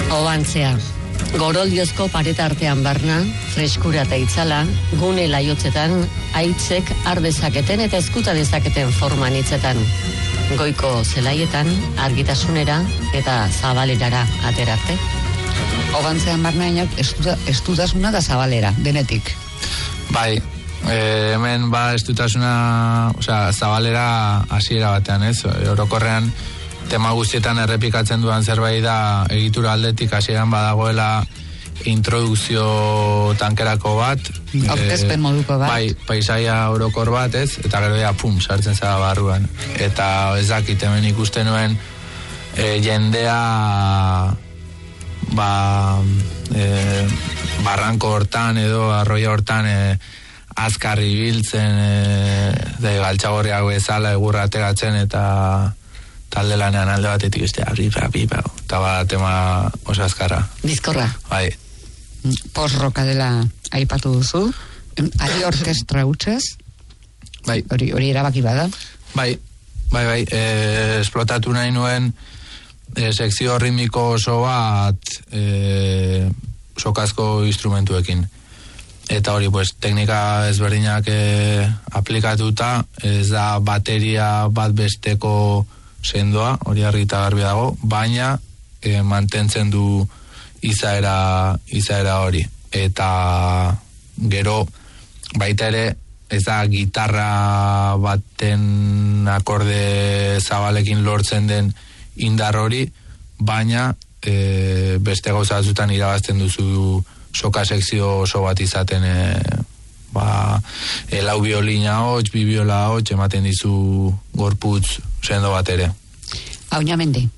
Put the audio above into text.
Obantzea. Goroldiozko pareta artean barna, freskura eta itzala, gune laiotzetan, aitzek ardezaketen eta eskuta dezaketen forman hitzetan. Goiko zelaietan, argitasunera eta zabalerara aterarte. Obantzean barna inok estutasuna da zabalera, denetik. Bai, hemen estutasuna, zabalera hasiera batean, ez? Orokorrean, tema guztietan errepikatzen duan zerbait da egitura aldetik hasieran badagoela introdukzio tankerako bat. Aurkezpen moduko bat. Bai, paisaia orokor bat, ez? Eta gero sartzen zara barruan. Eta ez dakit, hemen ikusten nuen jendea barranko hortan edo arroia hortan azkar ibiltzen galtzagorriak bezala egurra ateratzen eta talde lanean alde batetik pipa eta tema oso azkarra. Bizkorra. Bai. Post-roka dela aipatu duzu, ari orkestra hutsez? Bai. Hori erabaki bada? Bai. Esplotatu nahi nuen sekzio ritmiko oso bat sokazko instrumentuekin. Eta hori, teknika ezberdinak aplikatuta, ez da bateria bat besteko sendoa, hori argi eta garbi dago, baina mantentzen du izaera hori. Eta gero baita ere ez da gitarra baten akorde zabalekin lortzen den indar hori, baina beste gauza batzutan irabazten duzu soka sekzio oso bat izaten lau biolina hots, bi biola hots, ematen dizu gorputz sendo bat ere. Auñamendi.